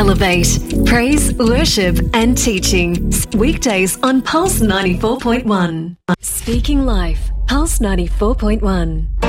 Elevate. Praise, worship and teaching. Weekdays on Pulse 94.1. Speaking Life. Pulse 94.1.